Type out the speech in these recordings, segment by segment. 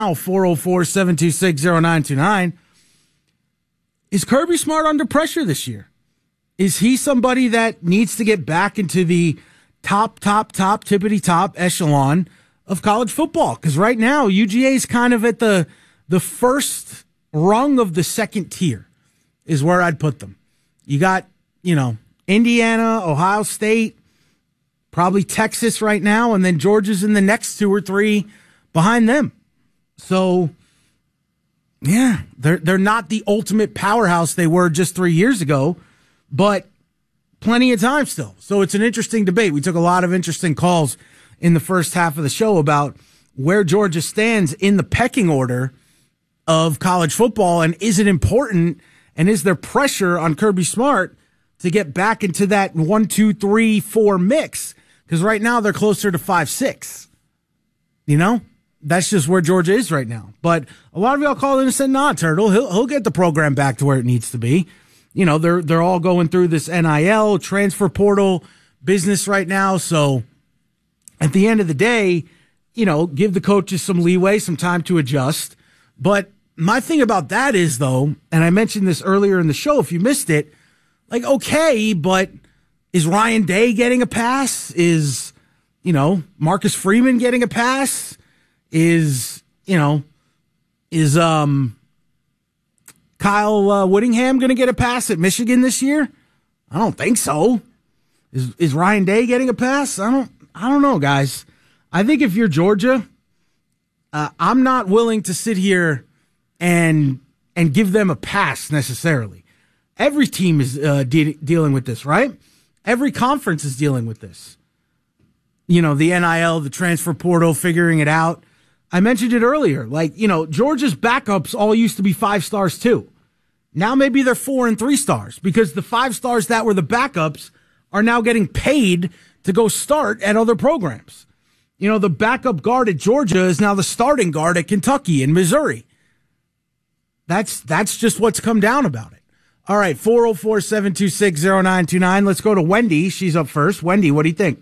404-726-0929. Is Kirby Smart under pressure this year? Is he somebody that needs to get back into the top, tippity-top echelon of college football? Because right now, UGA is kind of at the first rung of the second tier is where I'd put them. You got, Indiana, Ohio State, probably Texas right now, and then Georgia's in the next two or three behind them. So, yeah, they're not the ultimate powerhouse they were just 3 years ago, but plenty of time still. So it's an interesting debate. We took a lot of interesting calls in the first half of the show about where Georgia stands in the pecking order of college football, and is it important, and is there pressure on Kirby Smart to get back into that 1, 2, 3, 4 mix? Because right now they're closer to 5, 6. That's just where Georgia is right now. But a lot of y'all called in and said, nah, Turtle, he'll get the program back to where it needs to be. They're all going through this NIL transfer portal business right now. So at the end of the day, give the coaches some leeway, some time to adjust. But my thing about that is, though, and I mentioned this earlier in the show, if you missed it, okay, but is Ryan Day getting a pass? Is, Marcus Freeman getting a pass? Is Kyle Whittingham going to get a pass at Michigan this year? I don't think so. Is Ryan Day getting a pass? I don't know, guys. I think if you're Georgia, I'm not willing to sit here and give them a pass necessarily. Every team is dealing with this, right? Every conference is dealing with this. The NIL, the transfer portal, figuring it out. I mentioned it earlier. Georgia's backups all used to be 5 stars too. Now maybe they're 4 and 3 stars because the 5 stars that were the backups are now getting paid to go start at other programs. The backup guard at Georgia is now the starting guard at Kentucky and Missouri. That's just what's come down about it. All right, 404-726-0929. Let's go to Wendy. She's up first. Wendy, what do you think?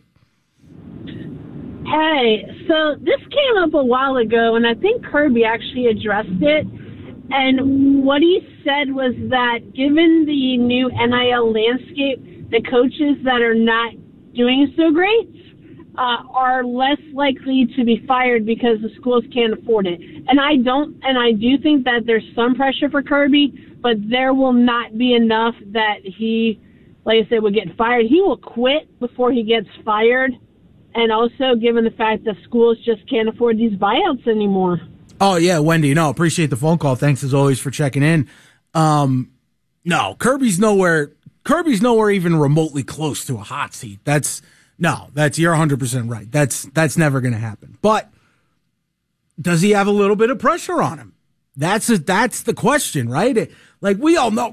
Hey, so this came up a while ago, and I think Kirby actually addressed it. And what he said was that given the new NIL landscape, the coaches that are not doing so great are less likely to be fired because the schools can't afford it. And I do think that there's some pressure for Kirby, but there will not be enough that he, like I said, will get fired. He will quit before he gets fired. And also, given the fact that schools just can't afford these buyouts anymore. Oh, yeah, Wendy. No, appreciate the phone call. Thanks, as always, for checking in. No, Kirby's nowhere even remotely close to a hot seat. You're 100% right. That's never going to happen. But does he have a little bit of pressure on him? That's the question, right? We all know,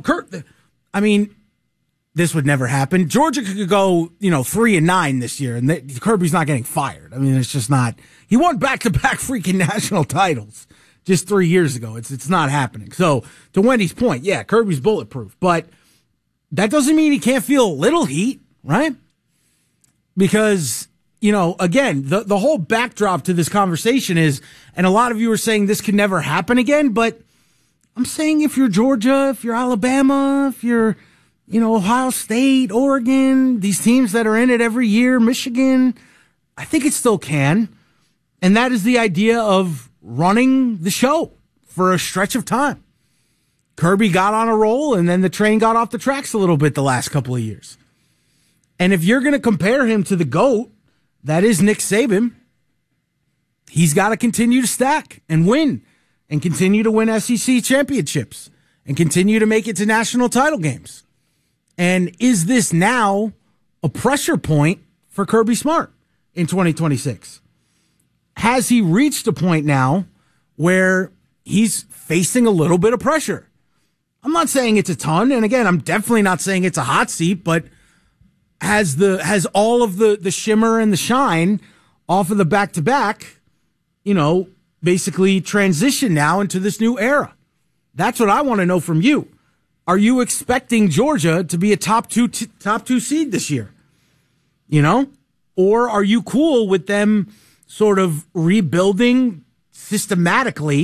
this would never happen. Georgia could go, 3-9 this year, and Kirby's not getting fired. It's just not. He won back-to-back freaking national titles just 3 years ago. It's not happening. So to Wendy's point, yeah, Kirby's bulletproof, but that doesn't mean he can't feel a little heat, right? Because again, the whole backdrop to this conversation is, and a lot of you are saying this could never happen again, but I'm saying if you're Georgia, if you're Alabama, if you're Ohio State, Oregon, these teams that are in it every year, Michigan, I think it still can. And that is the idea of running the show for a stretch of time. Kirby got on a roll, and then the train got off the tracks a little bit the last couple of years. And if you're going to compare him to the GOAT, that is Nick Saban, he's got to continue to stack and win and continue to win SEC championships and continue to make it to national title games. And is this now a pressure point for Kirby Smart in 2026? Has he reached a point now where he's facing a little bit of pressure? I'm not saying it's a ton. And again, I'm definitely not saying it's a hot seat, but has all of the shimmer and the shine off of the back-to-back, basically transition now into this new era? That's what I want to know from you. Are you expecting Georgia to be a top two seed this year? Or are you cool with them sort of rebuilding, systematically